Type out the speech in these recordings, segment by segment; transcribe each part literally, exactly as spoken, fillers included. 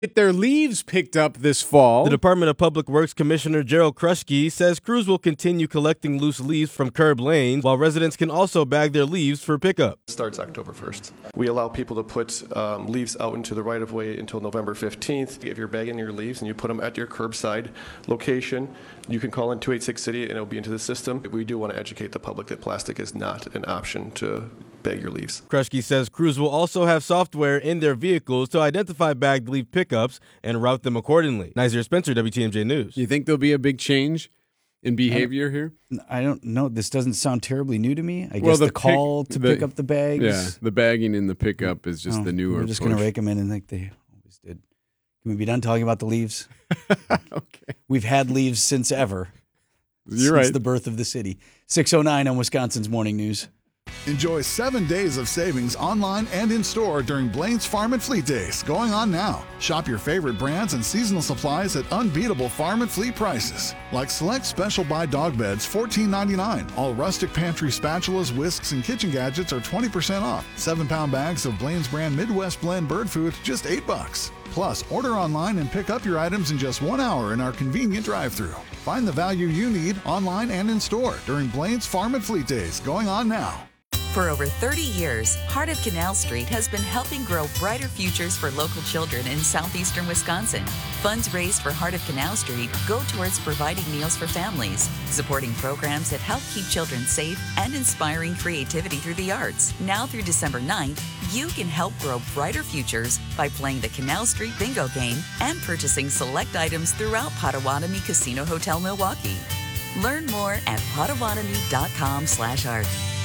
get their leaves picked up this fall. The Department of Public Works Commissioner Gerald Kruschke says crews will continue collecting loose leaves from curb lanes, while residents can also bag their leaves for pickup. It starts October first. We allow people to put um, leaves out into the right-of-way until November fifteenth. If you're bagging your leaves and you put them at your curbside location, you can call in two eight six city and it'll be into the system. We do want to educate the public that plastic is not an option to bag your leaves. Kruschke says crews will also have software in their vehicles to identify bagged leaf pickups and route them accordingly. Nazir Spencer, W T M J News. You think there'll be a big change in behavior I here? I don't know. This doesn't sound terribly new to me. I well, guess the, the call pick, to the, pick up the bags. Yeah, the bagging and the pickup is just oh, the newer We're just going to rake them in and like they always did. Can we be done talking about the leaves? Okay. We've had leaves since ever. You're since right. the birth of the city. six oh nine on Wisconsin's Morning News. Enjoy seven days of savings online and in-store during Blaine's Farm and Fleet Days, going on now. Shop your favorite brands and seasonal supplies at unbeatable farm and fleet prices. Like select special buy dog beds, fourteen ninety-nine. All rustic pantry spatulas, whisks, and kitchen gadgets are twenty percent off. Seven-pound bags of Blaine's brand Midwest Blend bird food, just eight bucks. Plus, order online and pick up your items in just one hour in our convenient drive-thru. Find the value you need online and in-store during Blaine's Farm and Fleet Days, going on now. For over thirty years, Heart of Canal Street has been helping grow brighter futures for local children in southeastern Wisconsin. Funds raised for Heart of Canal Street go towards providing meals for families, supporting programs that help keep children safe, and inspiring creativity through the arts. Now through December ninth, you can help grow brighter futures by playing the Canal Street Bingo game and purchasing select items throughout Potawatomi Casino Hotel Milwaukee. Learn more at potawatomi.com slash art.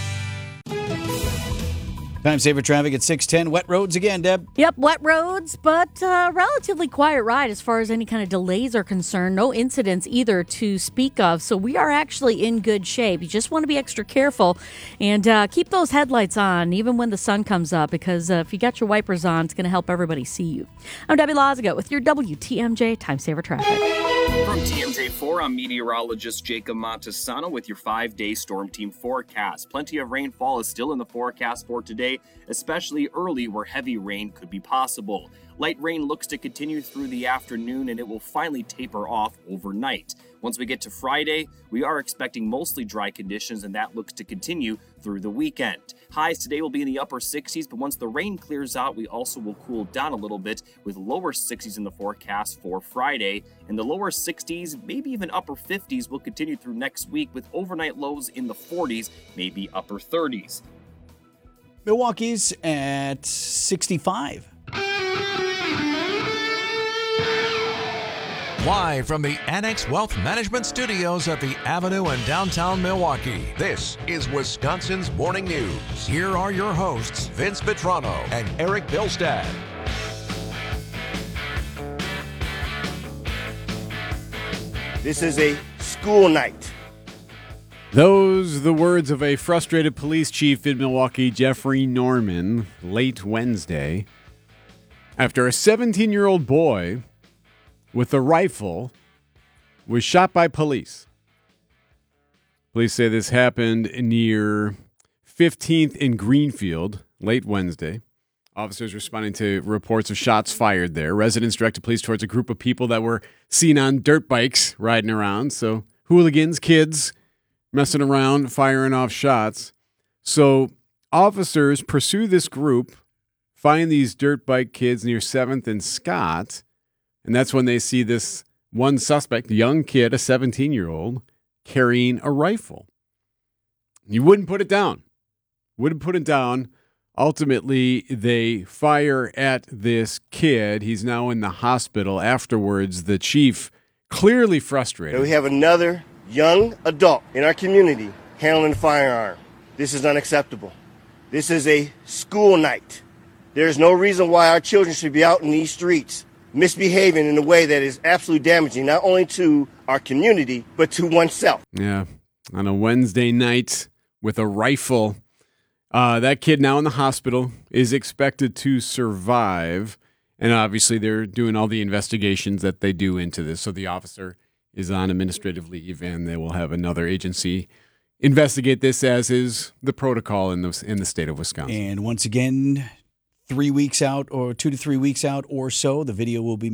Time saver traffic at six ten. Wet roads again, Deb. Yep, wet roads, but uh, relatively quiet ride as far as any kind of delays are concerned. No incidents either to speak of, so we are actually in good shape. You just want to be extra careful and uh, keep those headlights on even when the sun comes up, because uh, if you got your wipers on, it's going to help everybody see you. I'm Debbie Lozigo with your W T M J Time Saver Traffic. From T M J four, I'm meteorologist Jacob Montesano with your five-day storm team forecast. Plenty of rainfall is still in the forecast for today, especially early where heavy rain could be possible. Light rain looks to continue through the afternoon, and it will finally taper off overnight. Once we get to Friday, we are expecting mostly dry conditions, and that looks to continue through the weekend. Highs today will be in the upper sixties, but once the rain clears out, we also will cool down a little bit with lower sixties in the forecast for Friday. And the lower sixties, maybe even upper fifties, will continue through next week with overnight lows in the forties, maybe upper thirties. Milwaukee's at sixty-five. Live from the Annex Wealth Management Studios at the Avenue in downtown Milwaukee, this is Wisconsin's Morning News. Here are your hosts, Vince Petrano and Eric Bilstad. This is a school night. Those the words of a frustrated police chief in Milwaukee, Jeffrey Norman, late Wednesday, after a seventeen-year-old boy with a rifle was shot by police. Police say this happened near fifteenth in Greenfield late Wednesday. Officers responding to reports of shots fired there. Residents directed police towards a group of people that were seen on dirt bikes riding around. So hooligans, kids, messing around, firing off shots. So officers pursue this group, find these dirt bike kids near seventh and Scott, and that's when they see this one suspect, a young kid, a seventeen-year-old, carrying a rifle. You wouldn't put it down. Wouldn't put it down. Ultimately, they fire at this kid. He's now in the hospital. Afterwards, the chief, clearly frustrated. We have another young adult in our community handling a firearm. This is unacceptable. This is a school night. There's no reason why our children should be out in these streets misbehaving in a way that is absolutely damaging, not only to our community, but to oneself. Yeah, on a Wednesday night with a rifle. Uh, that kid now in the hospital is expected to survive. And obviously they're doing all the investigations that they do into this. So the officer is on administrative leave, and they will have another agency investigate this, as is the protocol in the, in the state of Wisconsin. And once again, three weeks out or two to three weeks out or so, the video will be